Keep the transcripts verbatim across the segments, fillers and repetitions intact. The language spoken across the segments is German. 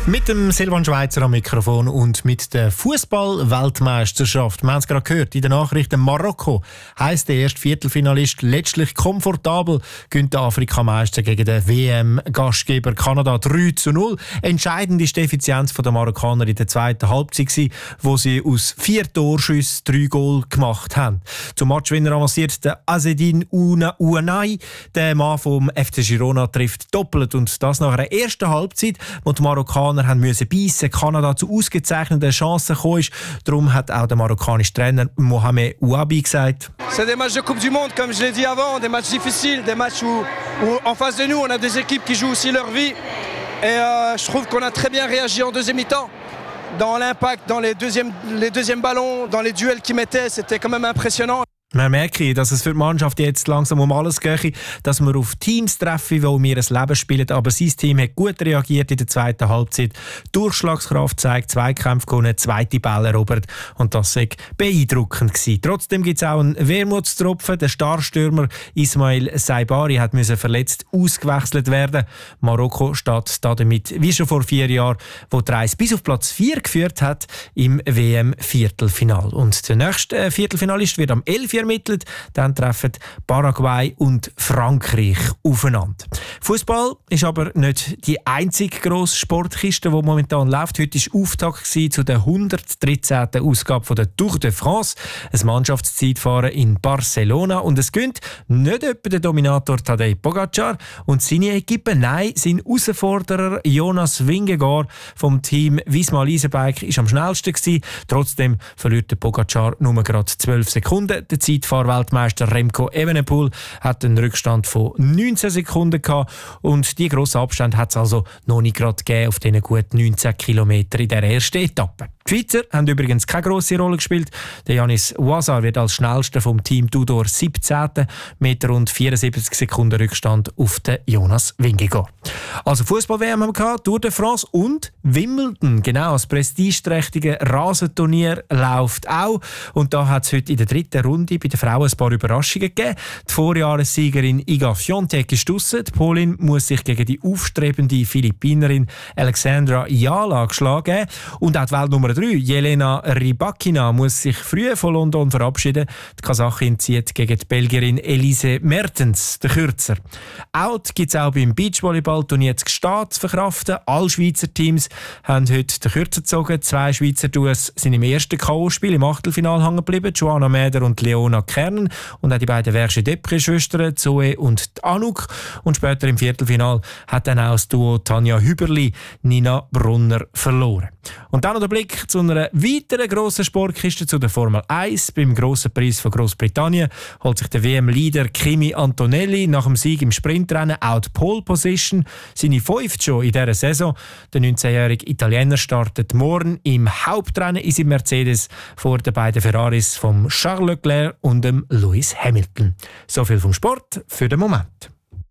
Mit dem Silvan Schweizer am Mikrofon und mit der Fußball-Weltmeisterschaft. Wir haben es gerade gehört in den Nachrichten. Marokko heisst der erste Viertelfinalist letztlich komfortabel gönnt der Afrikameister gegen den W M-Gastgeber Kanada drei zu null. Entscheidend ist die Effizienz der Marokkaner in der zweiten Halbzeit, wo sie aus vier Torschüssen drei Goal gemacht haben. Zum Matchwinner avanciert der Azzedine Ouanahi. Der Mann vom F C Girona trifft doppelt und das nach einer ersten Halbzeit, wo die Marokkaner haben müssen beißen, Kanada zu ausgezeichneten Chancen gekommen ist. Darum hat auch der marokkanische Trainer Mohamed Ouabi gesagt: C'est des matchs de Coupe du Monde, comme je l'ai dit avant, des matchs difficiles, des matchs où, où en face de nous on a des équipes qui jouent aussi leur vie. Et euh, je trouve qu'on a très bien réagi en deuxième mi-temps. Dans l'impact, dans les deuxièmes, les deuxièmes ballons, dans les duels qu'ils mettaient, c'était quand même impressionnant. Man merke, dass es für die Mannschaft jetzt langsam um alles geht, dass wir auf Teams treffen, die um ihr Leben spielen. Aber sein Team hat gut reagiert in der zweiten Halbzeit. Durchschlagskraft zeigt, Zweikämpfe gewonnen, zweite Bälle erobert. Und das war beeindruckend gewesen. Trotzdem gibt es auch einen Wermutstropfen. Der Starstürmer Ismail Saibari hat müssen verletzt ausgewechselt werden. Marokko steht damit, wie schon vor vier Jahren, wo die Reise bis auf Platz vier geführt hat, im W M-Viertelfinal. Und der nächste Viertelfinalist wird am elf ermittelt. Dann treffen Paraguay und Frankreich aufeinander. Fußball ist aber nicht die einzige grosse Sportkiste, die momentan läuft. Heute war Auftakt zu der hundertdreizehnten Ausgabe von der Tour de France, ein Mannschaftszeitfahren in Barcelona. Und es gönnt nicht etwa der Dominator Tadej Pogacar und seine Equipe, nein, sein Herausforderer Jonas Vingegaard vom Team Visma Leasebike ist am schnellsten gewesen. Trotzdem verliert der Pogacar nur gerade zwölf Sekunden. Der Zeitfahrweltmeister Remco Evenepoel hat einen Rückstand von neunzehn Sekunden gehabt und die grossen Abstände hat es also noch nicht gerade gegeben auf diesen gut neunzehn Kilometern in der ersten Etappe. Die Schweizer haben übrigens keine grosse Rolle gespielt. Der Yannis Ouazar wird als schnellster vom Team Tudor siebzehnten mit rund vierundsiebzig Sekunden Rückstand auf den Jonas Vingegaard. Also Fußball-W M haben wir gehabt, Tour de France und Wimbledon. Genau, das prestigeträchtige Rasenturnier läuft auch. Und da hat es heute in der dritten Runde bei den Frauen ein paar Überraschungen gegeben. Die Vorjahressiegerin Iga Świątek ist draussen. Die Polin muss sich gegen die aufstrebende Philippinerin Alexandra Jala geschlagen. Und auch die Weltnummer drei, Jelena Rybakina, muss sich früh von London verabschieden. Die Kasachin zieht gegen die Belgierin Elise Mertens, den Kürzer. Out gibt es auch beim Beachvolleyball-Turnier zu Gstaad zu verkraften. Alle Schweizer Teams haben heute den Kürzer gezogen. Zwei Schweizer Duos sind im ersten K O-Spiel im Achtelfinale hängen geblieben. Joanna Mäder und Leona Kern. Und auch die beiden Versche-Depre-Schwestern, Zoe und Anouk. Und später im Viertelfinal hat dann auch das Duo Tanja Hüberli, Nina Brunner verloren. Und dann noch der Blick zu einer weiteren grossen Sportkiste, zu der Formel eins. Beim grossen Preis von Großbritannien holt sich der W M-Leader Kimi Antonelli nach dem Sieg im Sprintrennen auch die Pole Position. Seine fünfte schon in dieser Saison. Der neunzehnjährige Italiener startet morgen im Hauptrennen in seinem Mercedes vor den beiden Ferraris von Charles Leclerc und dem Lewis Hamilton. So viel vom Sport für den Moment.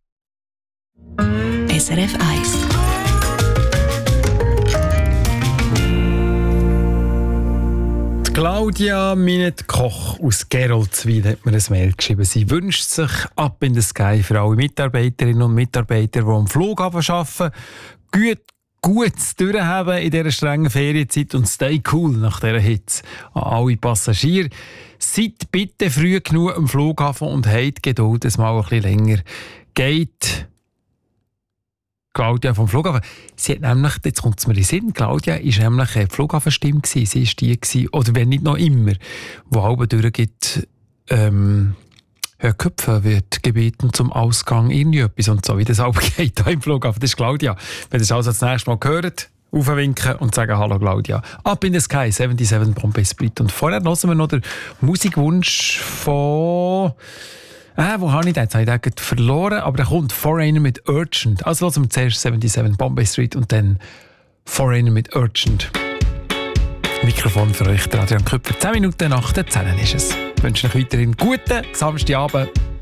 S R F eins. Claudia Minet-Koch aus Geroldswil hat mir ein Mail geschrieben. Sie wünscht sich Up in the Sky für alle Mitarbeiterinnen und Mitarbeiter, die am Flughafen arbeiten, gut, gutes Durchhaben in dieser strengen Ferienzeit und stay cool nach dieser Hitze. An alle Passagiere, seid bitte früh genug am Flughafen und habt Geduld, dass es mal ein bisschen länger geht. Claudia vom Flughafen. Sie hat nämlich, jetzt kommt es mir in den Sinn, Claudia war nämlich eine Flughafenstimme gewesen. Sie war die gewesen, oder wenn nicht noch immer, wo halb durchgeht, ähm, Herr Köpfer wird gebeten zum Ausgang irgendetwas und so, wie das auch geht hier im Flughafen. Das ist Claudia. Wenn ihr es also das nächste Mal hört, aufwinken und sagen «Hallo Claudia». «Up in the Sky», siebenundsiebzig Bombay Split. Und vorher hören wir noch den Musikwunsch von... Äh, wo habe ich den? Jetzt habe ich den verloren, aber der kommt «Foreigner» mit «Urgent». Also hören wir zuerst siebenundsiebzig Bombay Street und dann «Foreigner» mit «Urgent». Mikrofon für euch, Adrian Köpfer. zehn Minuten nach der zehn ist es. Ich wünsche euch weiterhin guten Samstagabend.